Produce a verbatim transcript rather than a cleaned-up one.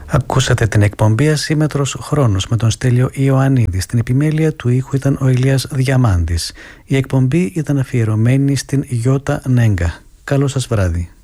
Ακούσατε την εκπομπή Ασύμετρος Χρόνος με τον Στέλιο Ιωαννίδη. Στην επιμέλεια του ήχου ήταν ο Ηλίας Διαμάντης. Η εκπομπή ήταν αφιερωμένη στην Γιώτα Νέγκα. Καλό σας βράδυ.